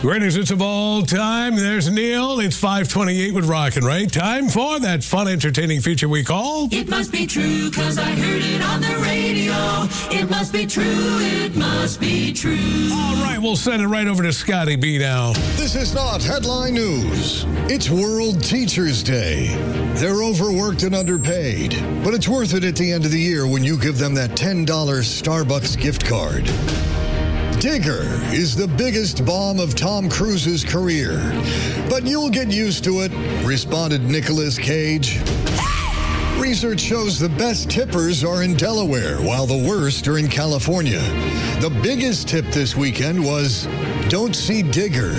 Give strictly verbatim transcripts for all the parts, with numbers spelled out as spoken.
Greatest hits of all time. There's Neil. It's five twenty-eight with Rockin' Ray. Time for that fun, entertaining feature we call... It must be true, because I heard it on the radio. It must be true, it must be true. All right, we'll send it right over to Scotty B now. This is not headline news. It's World Teachers Day. They're overworked and underpaid, but it's worth it at the end of the year when you give them that ten dollars Starbucks gift card. Digger is the biggest bomb of Tom Cruise's career, but you'll get used to it, responded Nicolas Cage. Research shows the best tippers are in Delaware, while the worst are in California. The biggest tip this weekend was, don't see Digger.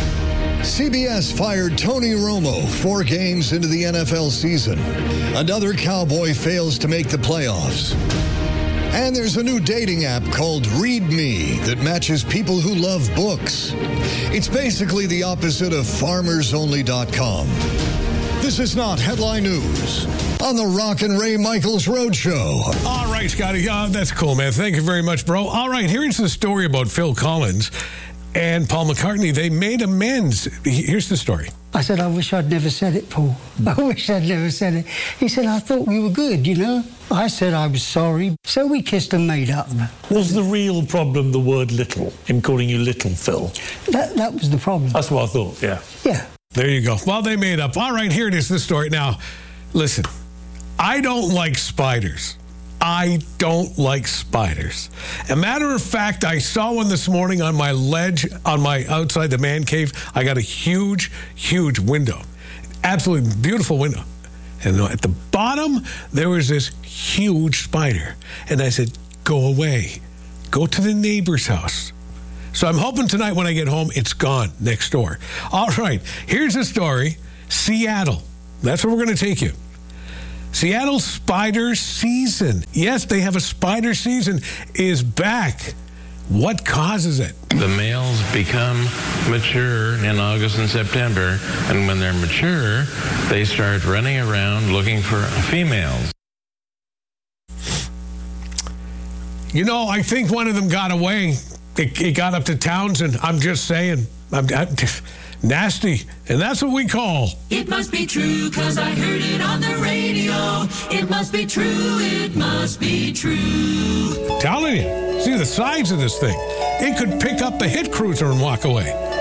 C B S fired Tony Romo four games into the N F L season. Another Cowboy fails to make the playoffs. And there's a new dating app called Read Me that matches people who love books. It's basically the opposite of farmers only dot com. This is not headline news on the Rockin' Ray Michaels Roadshow. All right, Scotty. Uh, that's cool, man. Thank you very much, bro. All right, here's the story about Phil Collins and Paul McCartney. They made amends. Here's the story. I said, I wish I'd never said it, Paul. I wish I'd never said it. He said, I thought we were good, you know. I said I was sorry. So we kissed and made up. Was the real problem the word little, him calling you little Phil? That, that was the problem. That's what I thought, yeah. Yeah. There you go. Well, they made up. All right, here it is, the story. Now, listen, I don't like spiders. I don't like spiders. A matter of fact, I saw one this morning on my ledge, on my outside the man cave. I got a huge, huge window. Absolutely beautiful window. And at the bottom, there was this huge spider. And I said, go away. Go to the neighbor's house. So I'm hoping tonight when I get home, it's gone next door. All right, here's the story. Seattle. That's where we're going to take you. Seattle spider season. Yes, they have a spider season is back. What causes it? The males become mature in August and September, and when they're mature, they start running around looking for females. You know, I think one of them got away. It, it got up to Townsend. I'm just saying. I'm, I'm nasty. And that's what we call... It must be true, because I heard it on the radio. It must be true, it must be true. Telling you. See the size of this thing. It could pick up the hit cruiser and walk away.